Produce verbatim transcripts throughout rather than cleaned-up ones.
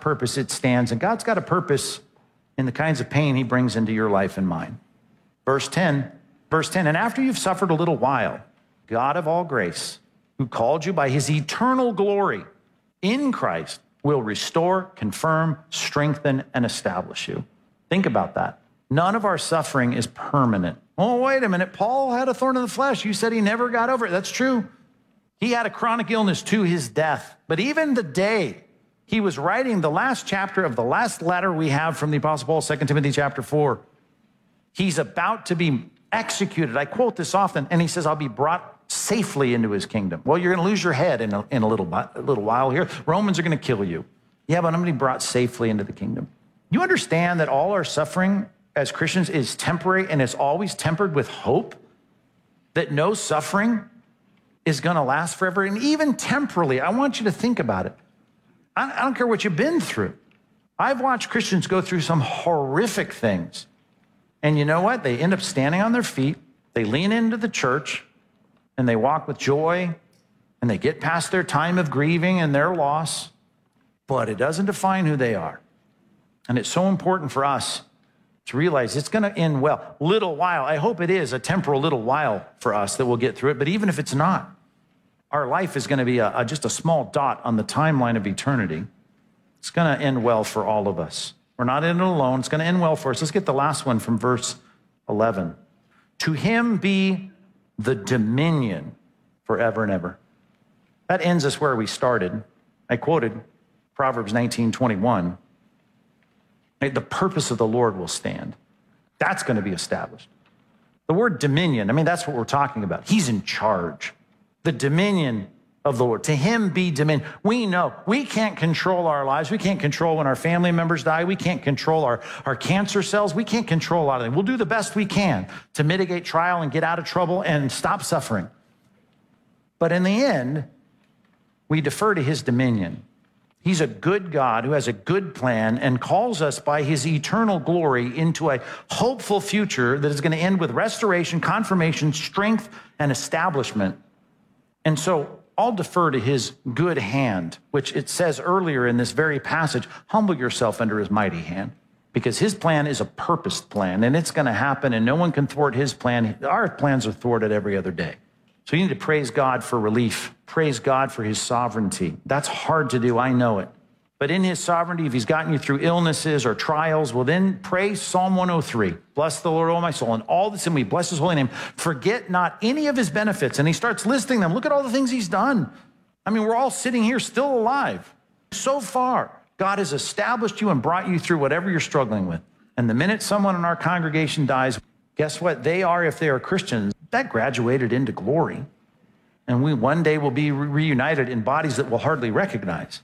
purpose, it stands. And God's got a purpose in the kinds of pain he brings into your life and mine. Verse ten, verse ten, and after you've suffered a little while, God of all grace, who called you by his eternal glory in Christ, will restore, confirm, strengthen, and establish you. Think about that. None of our suffering is permanent. Oh, wait a minute. Paul had a thorn in the flesh. You said he never got over it. That's true. He had a chronic illness to his death. But even the day he was writing the last chapter of the last letter we have from the Apostle Paul, Second Timothy chapter four, he's about to be executed. I quote this often, and he says, I'll be brought safely into his kingdom. Well, you're going to lose your head in a, in a, little, a little while here. Romans are going to kill you. Yeah, but I'm going to be brought safely into the kingdom. You understand that all our suffering as Christians is temporary, and it's always tempered with hope, that no suffering is going to last forever. And even temporally, I want you to think about it. I, I don't care what you've been through. I've watched Christians go through some horrific things. And you know what? They end up standing on their feet. They lean into the church and they walk with joy and they get past their time of grieving and their loss, but it doesn't define who they are. And it's so important for us to realize it's going to end well. Little while, I hope it is a temporal little while for us that we'll get through it, but even if it's not, our life is going to be a, a, just a small dot on the timeline of eternity. It's going to end well for all of us. We're not in it alone. It's going to end well for us. Let's get the last one from verse eleven. To him be the dominion forever and ever. That ends us where we started. I quoted Proverbs nineteen twenty-one. The purpose of the Lord will stand. That's going to be established. The word dominion, I mean, that's what we're talking about. He's in charge. The dominion of the Lord. To him be dominion. We know we can't control our lives. We can't control when our family members die. We can't control our, our cancer cells. We can't control a lot of things. We'll do the best we can to mitigate trial and get out of trouble and stop suffering. But in the end, we defer to his dominion. He's a good God who has a good plan and calls us by his eternal glory into a hopeful future that is going to end with restoration, confirmation, strength, and establishment. And so I'll defer to his good hand, which it says earlier in this very passage, humble yourself under his mighty hand, because his plan is a purposed plan and it's going to happen and no one can thwart his plan. Our plans are thwarted every other day. So you need to praise God for relief. Praise God for his sovereignty. That's hard to do, I know it. But in his sovereignty, if he's gotten you through illnesses or trials, well then pray Psalm one oh three. Bless the Lord, O my soul, and all that's in me. Bless his holy name. Forget not any of his benefits. And he starts listing them. Look at all the things he's done. I mean, we're all sitting here still alive. So far, God has established you and brought you through whatever you're struggling with. And the minute someone in our congregation dies, guess what? They are, if they are Christians, that graduated into glory. And we one day will be re- reunited in bodies that we'll hardly recognize.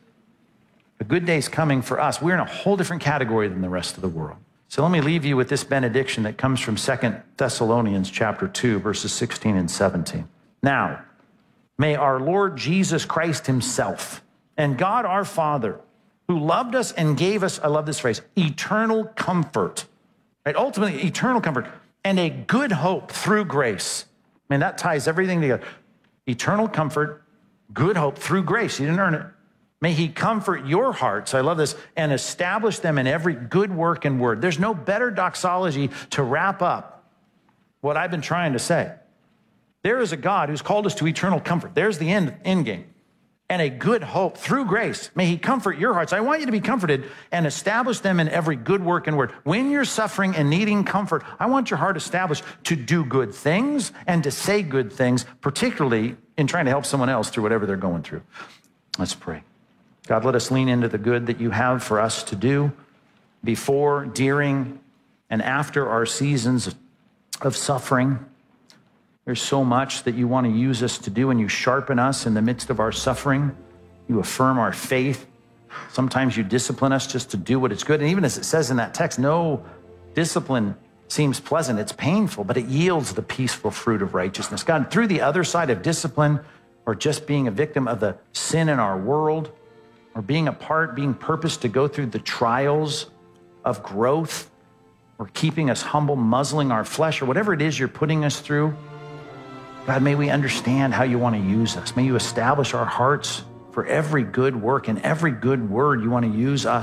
A good day's coming for us. We're in a whole different category than the rest of the world. So let me leave you with this benediction that comes from Second Thessalonians chapter two, verses sixteen and seventeen. Now, may our Lord Jesus Christ himself and God our Father, who loved us and gave us, I love this phrase, eternal comfort, right? Ultimately, eternal comfort and a good hope through grace. I mean, that ties everything together. Eternal comfort, good hope through grace. You didn't earn it. May he comfort your hearts, I love this, and establish them in every good work and word. There's no better doxology to wrap up what I've been trying to say. There is a God who's called us to eternal comfort. There's the end, end game. And a good hope through grace. May he comfort your hearts. I want you to be comforted and establish them in every good work and word. When you're suffering and needing comfort, I want your heart established to do good things and to say good things, particularly in trying to help someone else through whatever they're going through. Let's pray. God, let us lean into the good that you have for us to do before, during, and after our seasons of suffering. There's so much that you want to use us to do, and you sharpen us in the midst of our suffering. You affirm our faith. Sometimes you discipline us just to do what is good. And even as it says in that text, no discipline seems pleasant. It's painful, but it yields the peaceful fruit of righteousness. God, through the other side of discipline, or just being a victim of the sin in our world, or being a part, being purposed to go through the trials of growth, or keeping us humble, muzzling our flesh, or whatever it is you're putting us through, God, may we understand how you want to use us. May you establish our hearts for every good work and every good word you want to use us